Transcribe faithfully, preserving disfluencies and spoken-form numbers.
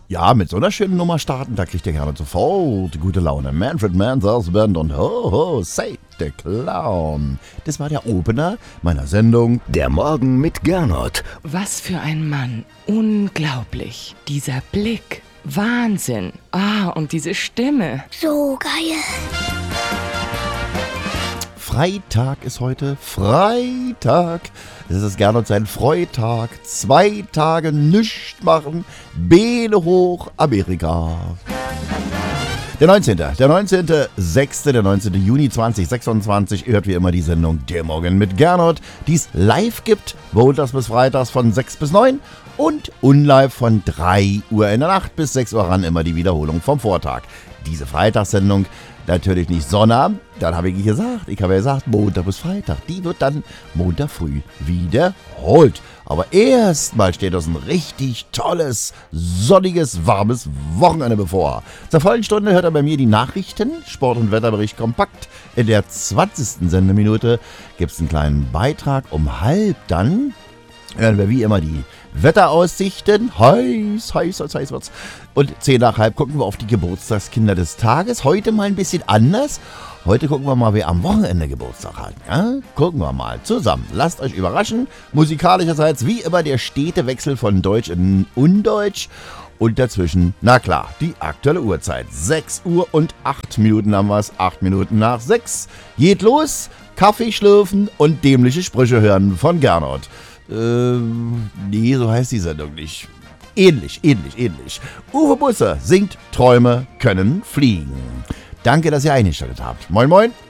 Ja, mit so einer schönen Nummer starten, da kriegt ihr gerne sofort gute Laune. Manfred Mann's Band und Ho Ho Say the Clown. Das war der Opener meiner Sendung Der Morgen mit Gernot. Was für ein Mann. Unglaublich. Dieser Blick. Wahnsinn. Ah, und diese Stimme. So geil. Freitag ist heute. Freitag. Das ist Gernot sein Freitag. Zwei Tage nichts machen. Beine hoch, Amerika. Der neunzehnte. Der neunzehnte sechste. Der neunzehnte Juni zweitausendsechsundzwanzig hört wie immer die Sendung Der Morgen mit Gernot, die es live gibt, montags bis freitags von sechs bis neun und unlive von drei Uhr in der Nacht bis sechs Uhr ran, immer die Wiederholung vom Vortag. Diese Freitagssendung natürlich nicht Sonnabend, dann habe ich gesagt, ich habe ja gesagt, Montag bis Freitag, die wird dann Montag früh wiederholt. Aber erstmal steht uns ein richtig tolles, sonniges, warmes Wochenende bevor. Zur vollen Stunde hört er bei mir die Nachrichten, Sport- und Wetterbericht kompakt. In der zwanzigsten Sendeminute gibt es einen kleinen Beitrag. Um halb dann hören wir wie immer die Wetteraussichten. Heiß, heiß, heiß, heiß wird's. Und zehn nach halb gucken wir auf die Geburtstagskinder des Tages. Heute mal ein bisschen anders. Heute gucken wir mal, wer am Wochenende Geburtstag hat. Ja? Gucken wir mal zusammen. Lasst euch überraschen. Musikalischerseits wie immer der stete Wechsel von Deutsch in Undeutsch. Und dazwischen, na klar, die aktuelle Uhrzeit. sechs Uhr und acht Minuten haben wir es. acht Minuten nach sechs. Geht los. Kaffee schlürfen und dämliche Sprüche hören von Gernot. Ähm, nee, so heißt die Sendung nicht. Ähnlich, ähnlich, ähnlich. Uwe Busse singt Träume können fliegen. Danke, dass ihr eingeschaltet habt. Moin, moin.